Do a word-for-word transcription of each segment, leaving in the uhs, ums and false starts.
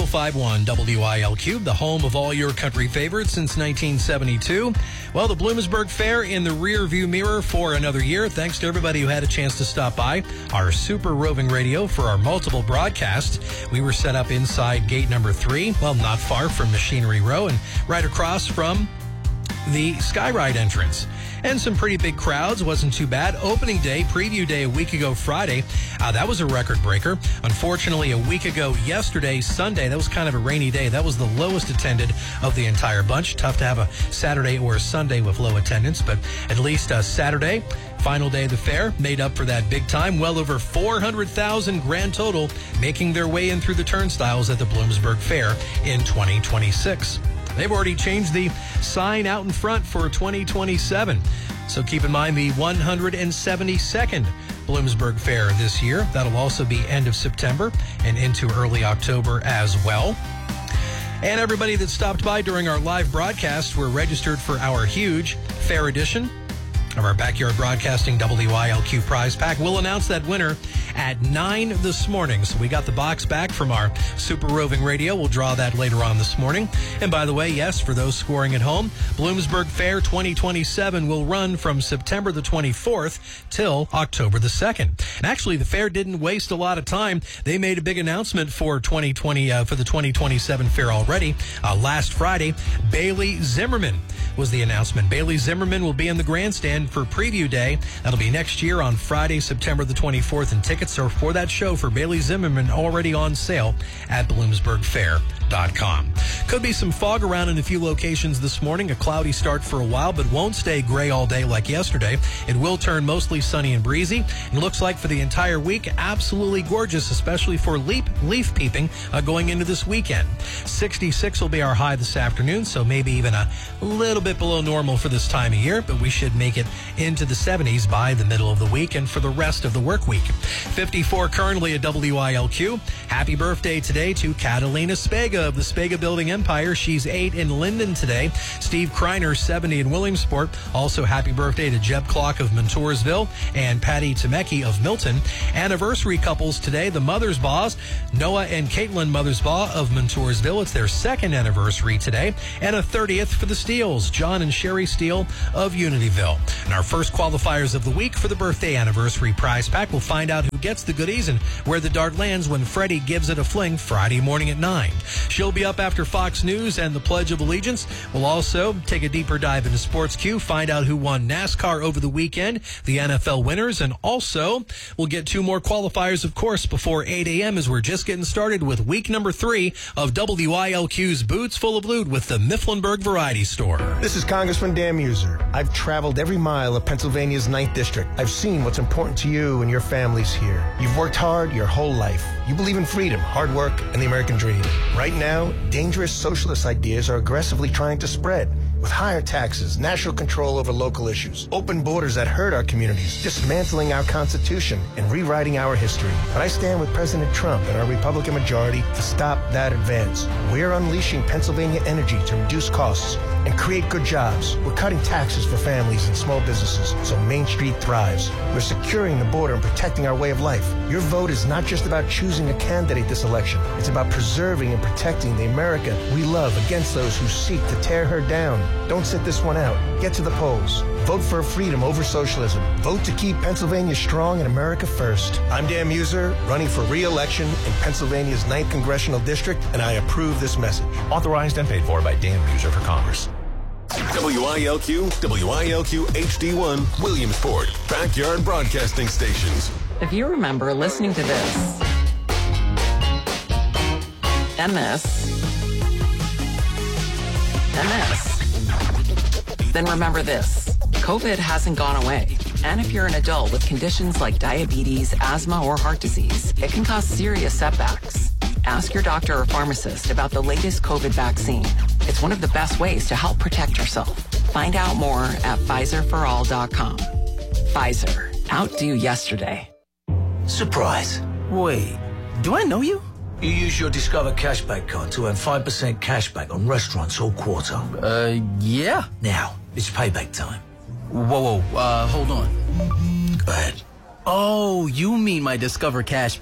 five one W I L Q, the home of all your country favorites since nineteen seventy-two. Well, the Bloomsburg Fair in the rear view mirror for another year. Thanks to everybody who had a chance to stop by our Super Roving Radio for our multiple broadcasts. We were set up inside gate number three, well, not far from Machinery Row and right across from the Skyride entrance. And some pretty big crowds. Wasn't too bad. Opening day, preview day a week ago Friday, uh, that was a record breaker. Unfortunately, a week ago yesterday, Sunday, that was kind of a rainy day. That was the lowest attended of the entire bunch. Tough to have a Saturday or a Sunday with low attendance, but at least uh, Saturday, final day of the fair, made up for that big time. Well over four hundred thousand grand total making their way in through the turnstiles at the Bloomsburg Fair in twenty twenty-six. They've already changed the sign out in front for twenty twenty-seven. So keep in mind the one hundred seventy-second Bloomsburg Fair this year. That'll also be end of September and into early October as well. And everybody that stopped by during our live broadcast were registered for our huge fair edition of our Backyard Broadcasting W I L Q prize pack. We'll announce that winner at nine this morning. So we got the box back from our Super Roving Radio. We'll draw that later on this morning. And by the way, yes, for those scoring at home, Bloomsburg Fair twenty twenty-seven will run from September the twenty-fourth till October the second. And actually, the fair didn't waste a lot of time. They made a big announcement for twenty twenty uh, for the twenty twenty-seven fair already. Uh, last Friday, Bailey Zimmerman was the announcement. Bailey Zimmerman will be in the grandstand for preview day. That'll be next year on Friday, September the twenty-fourth, and tickets are for that show for Bailey Zimmerman already on sale at bloomsburg fair dot com. Could be some fog around in a few locations this morning. A cloudy start for a while, but won't stay gray all day like yesterday. It will turn mostly sunny and breezy. It looks like for the entire week, absolutely gorgeous, especially for leaf, leaf peeping uh, going into this weekend. sixty-six will be our high this afternoon, so maybe even a little bit below normal for this time of year, but we should make it into the seventies by the middle of the week and for the rest of the work week. fifty-four currently at W I L Q. Happy birthday today to Catalina Spega of the Spega Building Empire. She's eight in Linden today. Steve Kreiner, seventy in Williamsport. Also happy birthday to Jeb Clock of Montoursville and Patty Temecki of Milton. Anniversary couples today, the Mothersbaugh, Noah and Caitlin Mothersbaugh of Montoursville. It's their second anniversary today. And a thirtieth for the Steeles, John and Sherry Steele of Unityville. And our first qualifiers of the week for the birthday anniversary prize pack. We'll find out who gets the goodies and where the dart lands when Freddie gives it a fling Friday morning at nine. She'll be up after Fox News and the Pledge of Allegiance. We'll also take a deeper dive into Sports Q, find out who won NASCAR over the weekend, the N F L winners, and also we'll get two more qualifiers, of course, before eight a.m. as we're just getting started with week number three of W I L Q's Boots Full of Loot with the Mifflinburg Variety Store. This is Congressman Dan Muser. I've traveled every mile of Pennsylvania's ninth District. I've seen what's important to you and your families here. You've worked hard your whole life. You believe in freedom, hard work, and the American dream. Right now, dangerous socialist ideas are aggressively trying to spread. With higher taxes, national control over local issues, open borders that hurt our communities, dismantling our Constitution, and rewriting our history. But I stand with President Trump and our Republican majority to stop that advance. We're unleashing Pennsylvania energy to reduce costs and create good jobs. We're cutting taxes for families and small businesses so Main Street thrives. We're securing the border and protecting our way of life. Your vote is not just about choosing a candidate this election. It's about preserving and protecting the America we love against those who seek to tear her down. Don't sit this one out. Get to the polls. Vote for freedom over socialism. Vote to keep Pennsylvania strong and America first. I'm Dan Muser, running for re-election in Pennsylvania's ninth Congressional District, and I approve this message. Authorized and paid for by Dan Muser for Congress. W I L Q, W I L Q H D one, Williamsport, Backyard Broadcasting Stations. If you remember listening to this, and this, and this, then remember this. COVID hasn't gone away. And if you're an adult with conditions like diabetes, asthma, or heart disease, it can cause serious setbacks. Ask your doctor or pharmacist about the latest COVID vaccine. It's one of the best ways to help protect yourself. Find out more at Pfizer for all dot com. Pfizer. Outdo yesterday. Surprise. Wait, do I know you? You use your Discover Cashback card to earn five percent cashback on restaurants all quarter. Uh, yeah. Now, it's payback time. Whoa, whoa, uh, hold on. Go ahead. Oh, you mean my Discover Cashback.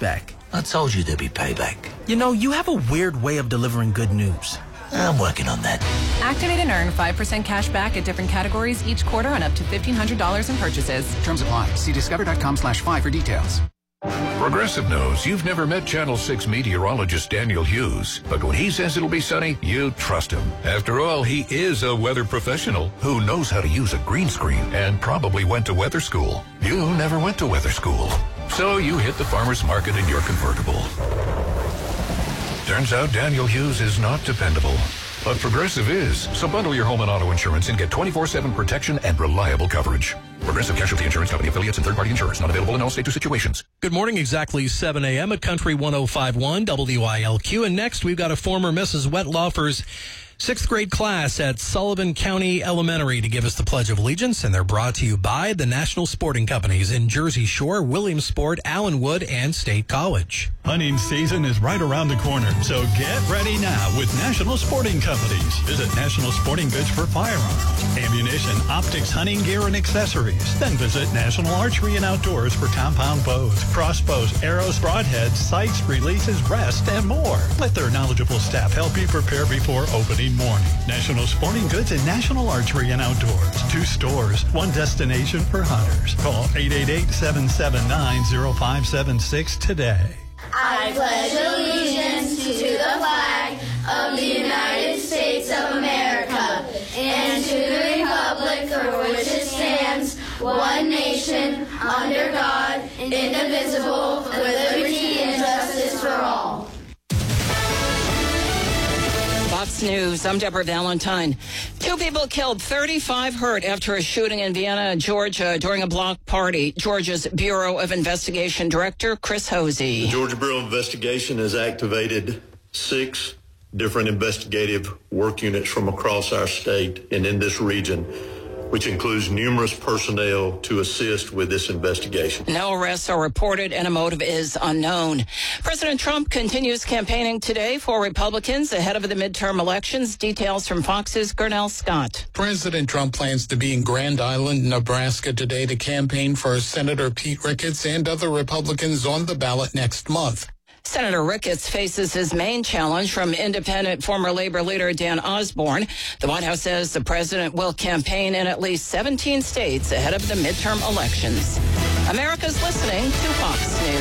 I told you there'd be payback. You know, you have a weird way of delivering good news. I'm working on that. Activate and earn five percent cash back at different categories each quarter on up to fifteen hundred dollars in purchases. Terms apply. See discover.com slash five for details. Progressive knows you've never met Channel six meteorologist Daniel Hughes, but when he says it'll be sunny, you trust him. After all, he is a weather professional who knows how to use a green screen and probably went to weather school. You never went to weather school, so you hit the farmer's market in your convertible. Turns out Daniel Hughes is not dependable, but Progressive is. So bundle your home and auto insurance and get twenty-four seven protection and reliable coverage. Progressive Casualty Insurance Company affiliates and third-party insurance not available in all states or situations. Good morning, exactly seven a.m. at Country one oh five point one W I L Q. And next, we've got a former Missus Wettlaufer's sixth grade class at Sullivan County Elementary to give us the Pledge of Allegiance, and they're brought to you by the National Sporting Companies in Jersey Shore, Williamsport, Allenwood, and State College. Hunting season is right around the corner, so get ready now with National Sporting Companies. Visit National Sporting Goods for firearms, ammunition, optics, hunting gear, and accessories. Then visit National Archery and Outdoors for compound bows, crossbows, arrows, broadheads, sights, releases, rest, and more. Let their knowledgeable staff help you prepare before opening morning. National Sporting Goods and National Archery and Outdoors. Two stores, one destination for hunters. Call eight eight eight, seven seven nine, zero five seven six today. I pledge allegiance to the flag of the United States of America and to the republic for which it stands, one nation, under God, indivisible, with liberty and justice for all. Fox News, I'm Deborah Valentine. Two people killed, thirty-five hurt after a shooting in Vienna, Georgia during a block party. Georgia's Bureau of Investigation Director Chris Hosey. The Georgia Bureau of Investigation has activated six different investigative work units from across our state and in this region, which includes numerous personnel to assist with this investigation. No arrests are reported and a motive is unknown. President Trump continues campaigning today for Republicans ahead of the midterm elections. Details from Fox's Gernell Scott. President Trump plans to be in Grand Island, Nebraska today to campaign for Senator Pete Ricketts and other Republicans on the ballot next month. Senator Ricketts faces his main challenge from independent former labor leader Dan Osborne. The White House says the president will campaign in at least seventeen states ahead of the midterm elections. America's listening to Fox News.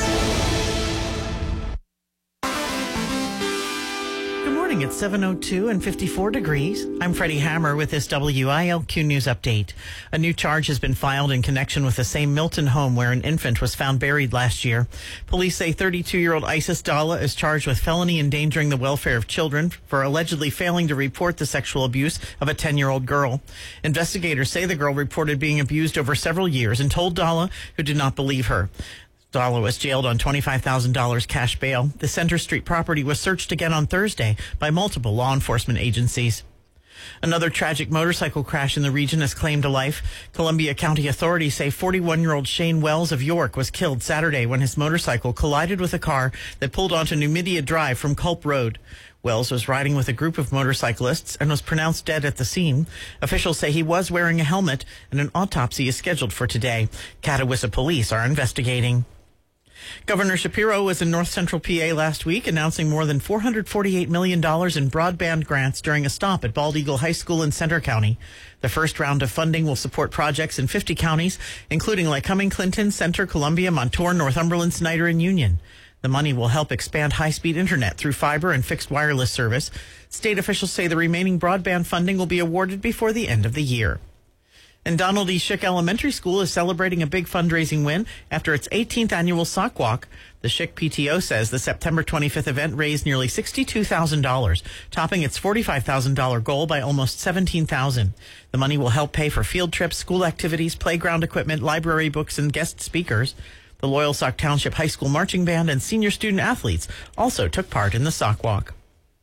It's seven oh two and fifty-four degrees. I'm Freddie Hammer with this W I L Q News update. A new charge has been filed in connection with the same Milton home where an infant was found buried last year. Police say thirty-two-year-old Isis Dalla is charged with felony endangering the welfare of children for allegedly failing to report the sexual abuse of a ten-year-old girl. Investigators say the girl reported being abused over several years and told Dalla, who did not believe her. Dalla was jailed on twenty-five thousand dollars cash bail. The Center Street property was searched again on Thursday by multiple law enforcement agencies. Another tragic motorcycle crash in the region has claimed a life. Columbia County authorities say forty-one-year-old Shane Wells of York was killed Saturday when his motorcycle collided with a car that pulled onto Numidia Drive from Culp Road. Wells was riding with a group of motorcyclists and was pronounced dead at the scene. Officials say he was wearing a helmet, and an autopsy is scheduled for today. Catawissa police are investigating. Governor Shapiro was in North Central P A last week announcing more than four hundred forty-eight million dollars in broadband grants during a stop at Bald Eagle High School in Center County. The first round of funding will support projects in fifty counties, including Lycoming, Clinton, Center, Columbia, Montour, Northumberland, Snyder, and Union. The money will help expand high-speed internet through fiber and fixed wireless service. State officials say the remaining broadband funding will be awarded before the end of the year. And Donald E. Schick Elementary School is celebrating a big fundraising win after its eighteenth annual sock walk. The Schick P T O says the September twenty-fifth event raised nearly sixty-two thousand dollars, topping its forty-five thousand dollars goal by almost seventeen thousand dollars. The money will help pay for field trips, school activities, playground equipment, library books, and guest speakers. The Loyalsock Township High School Marching Band and senior student athletes also took part in the sock walk.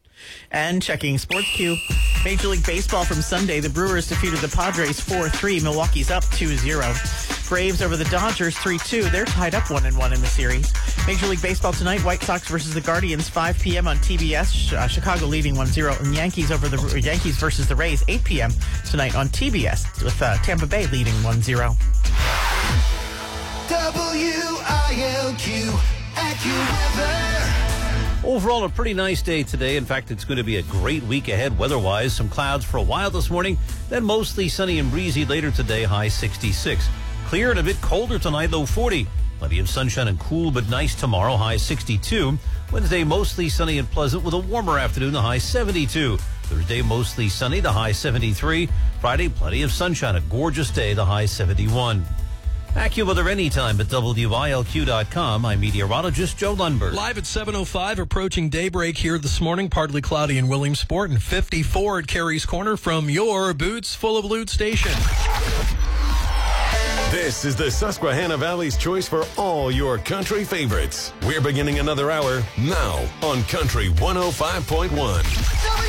And checking Sports Q, Major League Baseball from Sunday, the Brewers defeated the Padres four three. Milwaukee's up two zero. Braves over the Dodgers three two. They're tied up one and one in the series. Major League Baseball tonight, White Sox versus the Guardians, five p.m. on T B S. Uh, Chicago leading one zero. And Yankees over the Yankees versus the Rays, eight p.m. tonight on T B S, with uh, Tampa Bay leading one zero. W I L Q AccuWeather. Overall, a pretty nice day today. In fact, it's going to be a great week ahead weather-wise. Some clouds for a while this morning, then mostly sunny and breezy later today, high sixty-six. Clear and a bit colder tonight, low forty. Plenty of sunshine and cool but nice tomorrow, high sixty-two. Wednesday, mostly sunny and pleasant with a warmer afternoon, the high seventy-two. Thursday, mostly sunny, the high seventy-three. Friday, plenty of sunshine, a gorgeous day, the high seventy-one. AccuWeather anytime at W I L Q dot com. I'm meteorologist Joe Lundberg. Live at seven oh five, approaching daybreak here this morning. Partly cloudy in Williamsport and fifty-four at Carey's Corner from your Boots Full of Loot station. This is the Susquehanna Valley's choice for all your country favorites. We're beginning another hour now on Country one oh five point one.